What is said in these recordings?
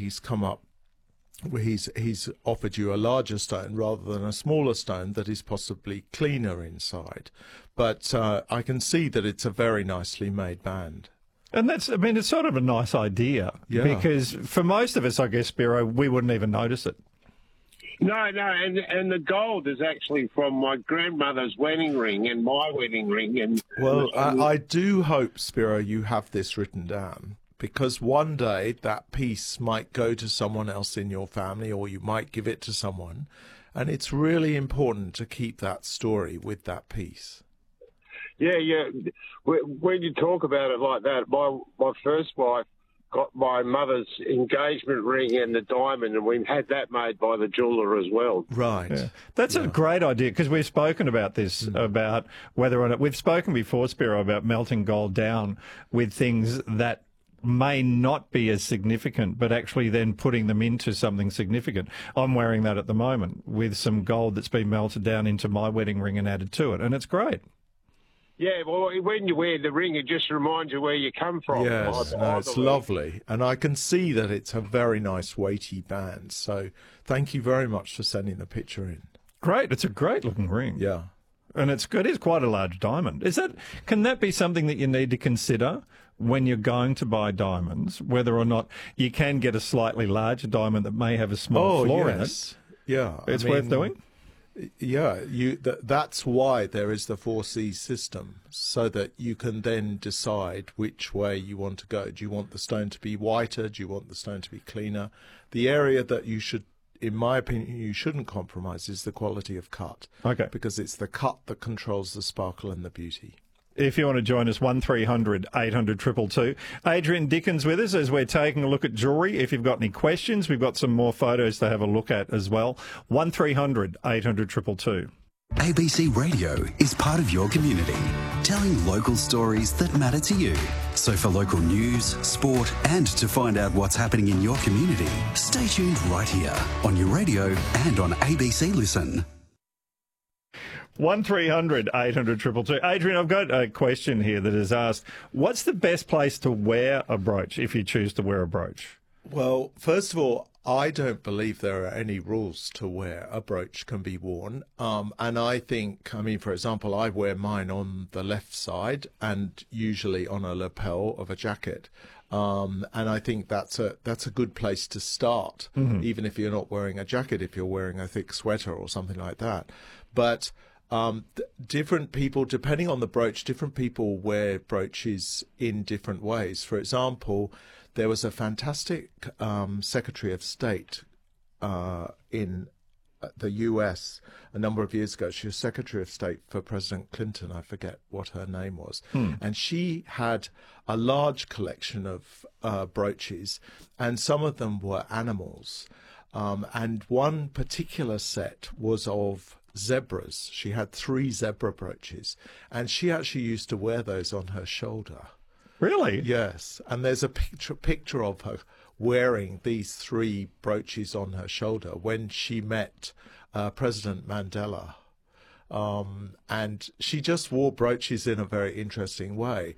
he's come up, he's offered you a larger stone rather than a smaller stone that is possibly cleaner inside. But I can see that it's a very nicely made band. And it's sort of a nice idea. Yeah. Because for most of us, I guess, Spiro, we wouldn't even notice it. No, and the gold is actually from my grandmother's wedding ring and my wedding ring. And well, I do hope, Spiro, you have this written down, because one day that piece might go to someone else in your family, or you might give it to someone, and it's really important to keep that story with that piece. Yeah. When you talk about it like that, my first wife got my mother's engagement ring and the diamond, and we had that made by the jeweller as well. Right. Yeah. That's a great idea, because we've spoken about this, about whether or not... We've spoken before, Spiro, about melting gold down with things that may not be as significant, but actually then putting them into something significant. I'm wearing that at the moment with some gold that's been melted down into my wedding ring and added to it, and it's great. Yeah, well, when you wear the ring, it just reminds you where you come from. Yes, it's lovely. And I can see that it's a very nice weighty band. So thank you very much for sending the picture in. Great. It's a great-looking ring. Yeah. And it's good. It's quite a large diamond. Can that be something that you need to consider when you're going to buy diamonds, whether or not you can get a slightly larger diamond that may have a small flaw in it? Yeah. It's worth doing? Yeah, that's why there is the 4C system, so that you can then decide which way you want to go. Do you want the stone to be whiter? Do you want the stone to be cleaner? The area that you should, in my opinion, you shouldn't compromise is the quality of cut. Okay. Because it's the cut that controls the sparkle and the beauty. If you want to join us, 1300 800 222. Adrian Dickens with us as we're taking a look at jewellery. If you've got any questions, we've got some more photos to have a look at as well. 1300 800 222. ABC Radio is part of your community, telling local stories that matter to you. So for local news, sport, and to find out what's happening in your community, stay tuned right here on your radio and on ABC Listen. 1300 800 222. Adrian, I've got a question here that is asked, what's the best place to wear a brooch if you choose to wear a brooch? Well, first of all, I don't believe there are any rules to where a brooch can be worn. And I think, for example, I wear mine on the left side and usually on a lapel of a jacket. And I think that's a good place to start, even if you're not wearing a jacket, if you're wearing a thick sweater or something like that. But different people, depending on the brooch, different people wear brooches in different ways. For example, there was a fantastic Secretary of State in the US a number of years ago. She was Secretary of State for President Clinton. I forget what her name was. And she had a large collection of brooches, and some of them were animals. And one particular set was of zebras. She had 3 zebra brooches, and she actually used to wear those on her shoulder. Really? Yes. And there's a picture of her wearing these 3 brooches on her shoulder when she met President Mandela. And she just wore brooches in a very interesting way.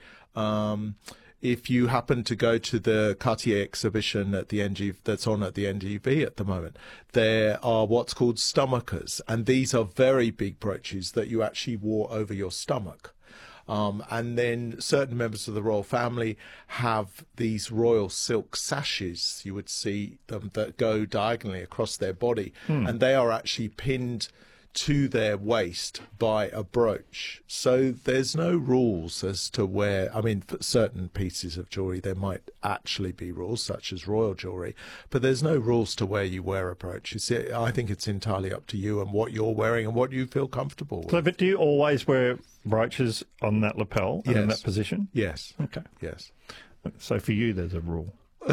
If you happen to go to the Cartier exhibition at the NG, that's on at the NGV at the moment, there are what's called stomachers, and these are very big brooches that you actually wore over your stomach. And then certain members of the royal family have these royal silk sashes, you would see them, that go diagonally across their body, and they are actually pinned to their waist by a brooch. So there's no rules as to where, for certain pieces of jewellery there might actually be rules, such as royal jewellery, but there's no rules to where you wear a brooch. I think it's entirely up to you and what you're wearing and what you feel comfortable with. But do you always wear brooches on that lapel and in that position? Yes. Okay. Yes. So for you, there's a rule.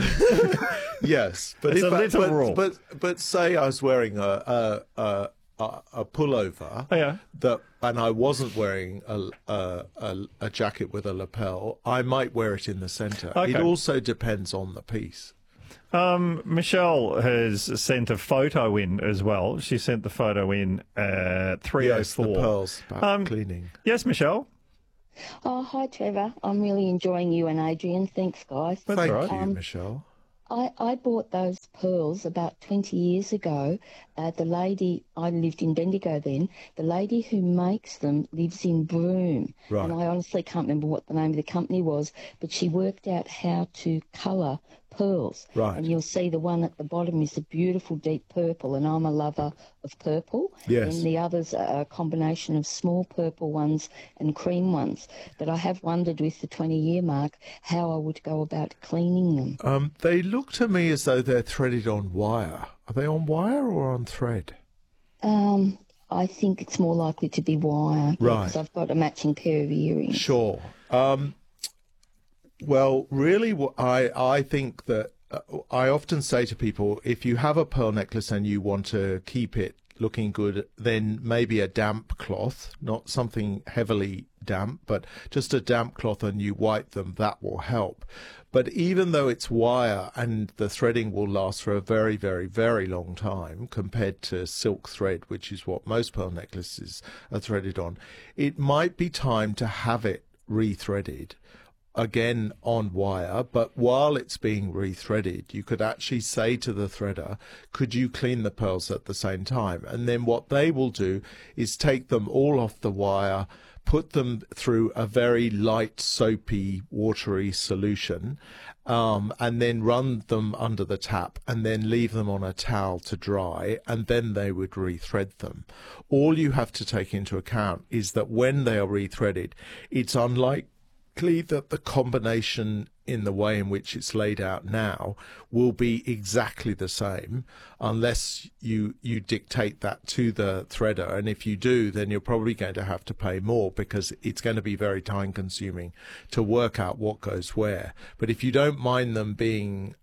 Yes, but it's a little rule. But say I was wearing a pullover, and I wasn't wearing a jacket with a lapel, I might wear it in the centre. Okay. It also depends on the piece. Michelle has sent a photo in as well. She sent the photo in at 3:04. Yes, the pearls cleaning. Yes, Michelle. Oh, hi, Trevor. I'm really enjoying you and Adrian. Thanks, guys. Thank you, Michelle. I bought those pearls about 20 years ago. The lady, I lived in Bendigo then, the lady who makes them lives in Broome. Right. And I honestly can't remember what the name of the company was, but she worked out how to colour pearls. Right. And you'll see the one at the bottom is a beautiful deep purple, and I'm a lover of purple. Yes. And the others are a combination of small purple ones and cream ones. But I have wondered with the 20-year mark how I would go about cleaning them. They look to me as though they're threaded on wire. Are they on wire or on thread? I think it's more likely to be wire. Right. Because I've got a matching pair of earrings. Sure. Well, really, I think that I often say to people, if you have a pearl necklace and you want to keep it looking good, then maybe a damp cloth, not something heavily damp, but just a damp cloth, and you wipe them, that will help. But even though it's wire and the threading will last for a very, very, very long time compared to silk thread, which is what most pearl necklaces are threaded on, it might be time to have it rethreaded again on wire. But while it's being rethreaded, you could actually say to the threader, could you clean the pearls at the same time? And then what they will do is take them all off the wire, put them through a very light, soapy, watery solution, and then run them under the tap and then leave them on a towel to dry, and then they would rethread them. All you have to take into account is that when they are rethreaded, it's unlikely that the combination in the way in which it's laid out now will be exactly the same unless you dictate that to the threader. And if you do, then you're probably going to have to pay more because it's going to be very time consuming to work out what goes where. But if you don't mind them being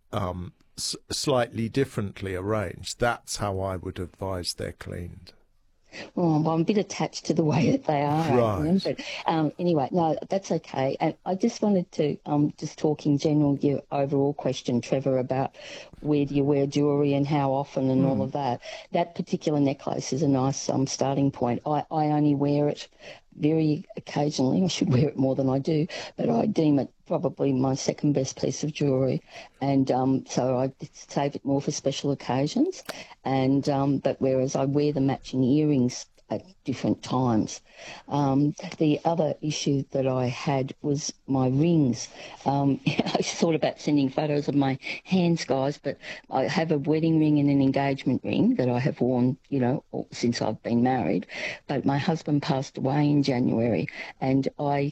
slightly differently arranged, that's how I would advise they're cleaned. Well, I'm a bit attached to the way that they are, Right. Adrian, but anyway, no, that's okay. And I just wanted to just talk in general, your overall question, Trevor, about where do you wear jewellery and how often and all of that. That particular necklace is a nice starting point. I only wear it very occasionally. I should wear it more than I do, but I deem it probably my second best piece of jewellery, and so I save it more for special occasions. And but whereas I wear the matching earrings at different times. The other issue that I had was my rings. I thought about sending photos of my hands, guys, but I have a wedding ring and an engagement ring that I have worn, since I've been married. But my husband passed away in January, and I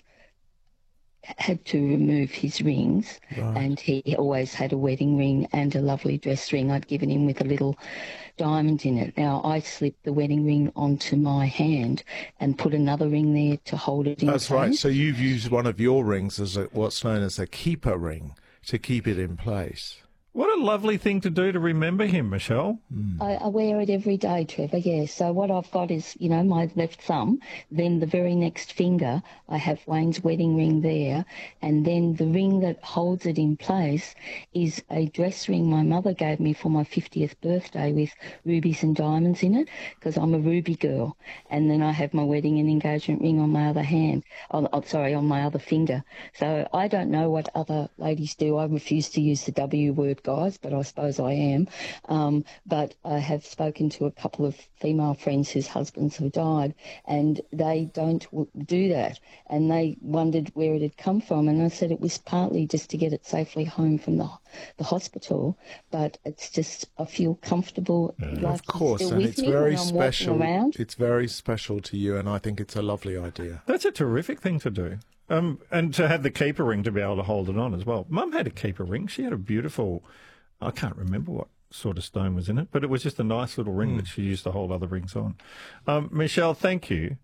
had to remove his rings. Right. And he always had a wedding ring and a lovely dress ring I'd given him with a little diamond in it. Now, I slipped the wedding ring onto my hand and put another ring there to hold it in place. That's right. So you've used one of your rings as what's known as a keeper ring to keep it in place. What a lovely thing to do to remember him, Michelle. I wear it every day, Trevor, yes. So what I've got is, my left thumb, then the very next finger, I have Wayne's wedding ring there, and then the ring that holds it in place is a dress ring my mother gave me for my 50th birthday with rubies and diamonds in it, because I'm a ruby girl. And then I have my wedding and engagement ring on my other hand, on my other finger. So I don't know what other ladies do. I refuse to use the W word, guys, but I suppose I am. But I have spoken to a couple of female friends whose husbands have died, and they don't do that. And they wondered where it had come from. And I said it was partly just to get it safely home from the hospital. But it's just, I feel comfortable. Like of course, still and with it's me very when I'm special. around. It's very special to you, and I think it's a lovely idea. That's a terrific thing to do. And to have the keeper ring to be able to hold it on as well. Mum had a keeper ring. She had a beautiful, I can't remember what sort of stone was in it, but it was just a nice little ring that she used to hold other rings on. Michelle, thank you.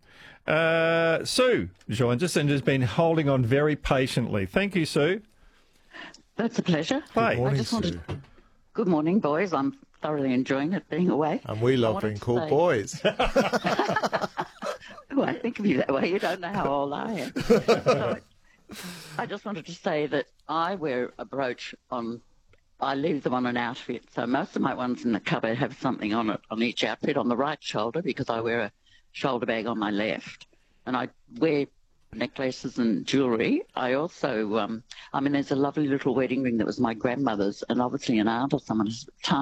Sue joins us and has been holding on very patiently. Thank you, Sue. That's a pleasure. Good morning, I just wanted. Sue. Good morning, boys. I'm thoroughly enjoying it being away. And we love being called boys. Oh, I think of you that way. You don't know how old I am. So, I just wanted to say that I wear a brooch on. I leave them on an outfit. So most of my ones in the cupboard have something on it on each outfit on the right shoulder because I wear a shoulder bag on my left. And I wear necklaces and jewellery. I also, there's a lovely little wedding ring that was my grandmother's, and obviously an aunt or someone has